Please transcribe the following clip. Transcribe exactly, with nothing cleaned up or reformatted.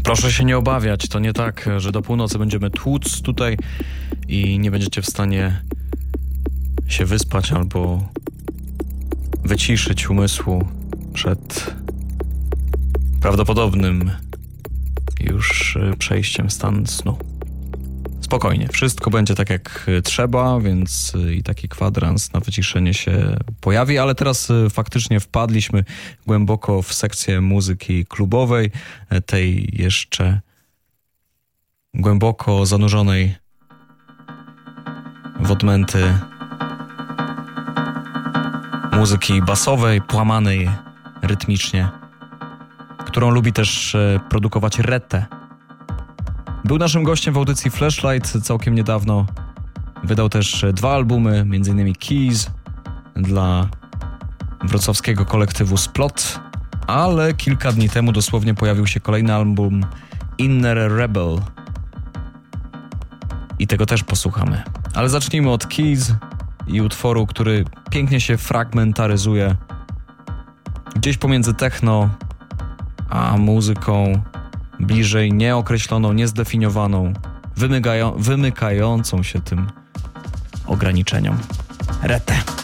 Proszę się nie obawiać, to nie tak, że do północy będziemy tłuc tutaj i nie będziecie w stanie się wyspać albo wyciszyć umysłu przed prawdopodobnym już przejściem w stan snu. Spokojnie, wszystko będzie tak jak trzeba, więc i taki kwadrans na wyciszenie się pojawi, ale teraz faktycznie wpadliśmy głęboko w sekcję muzyki klubowej, tej jeszcze głęboko zanurzonej w odmęty muzyki basowej, płamanej rytmicznie, którą lubi też produkować Rete. Był naszym gościem w audycji Flashlight całkiem niedawno. Wydał też dwa albumy, między innymi Keys dla wrocławskiego kolektywu Splot, ale kilka dni temu dosłownie pojawił się kolejny album Inner Rebel i tego też posłuchamy. Ale zacznijmy od Keys i utworu, który pięknie się fragmentaryzuje gdzieś pomiędzy techno a muzyką bliżej nieokreśloną, niezdefiniowaną, wymykają, wymykającą się tym ograniczeniom. Rete.